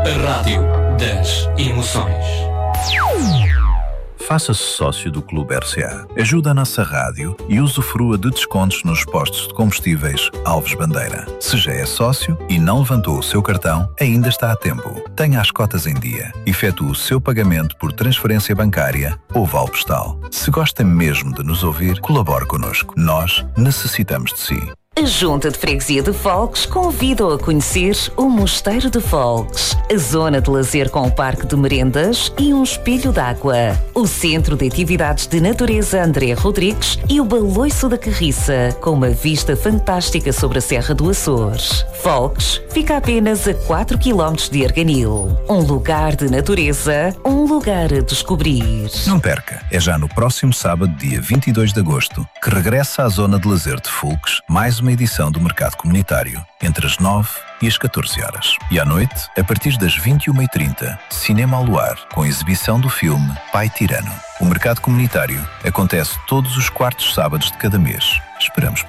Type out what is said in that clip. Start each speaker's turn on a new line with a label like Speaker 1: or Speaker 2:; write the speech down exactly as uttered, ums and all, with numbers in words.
Speaker 1: A rádio das emoções.
Speaker 2: Faça-se sócio do Clube R C A. Ajude a nossa rádio e usufrua de descontos nos postos de combustíveis Alves Bandeira. Se já é sócio e não levantou o seu cartão, ainda está a tempo. Tenha as cotas em dia. Efetue o seu pagamento por transferência bancária ou vale postal. Se gosta mesmo de nos ouvir, colabore connosco. Nós necessitamos de si.
Speaker 3: A Junta de Freguesia de Folgues convida-o a conhecer o Mosteiro de Folgues, a zona de lazer com o parque de merendas e um espelho d'água, o Centro de Atividades de Natureza André Rodrigues e o Baloiço da Carriça, com uma vista fantástica sobre a Serra do Açores. Folgues fica apenas a quatro quilómetros de Arganil. Um lugar de natureza, um lugar a descobrir.
Speaker 2: Não perca, é já no próximo sábado, dia vinte e dois de agosto, que regressa à zona de lazer de Folgues, mais uma edição do Mercado Comunitário, entre as nove e as catorze horas. E à noite, a partir das vinte e uma e trinta, Cinema ao Luar, com exibição do filme Pai Tirano. O Mercado Comunitário acontece todos os quartos sábados de cada mês. Esperamos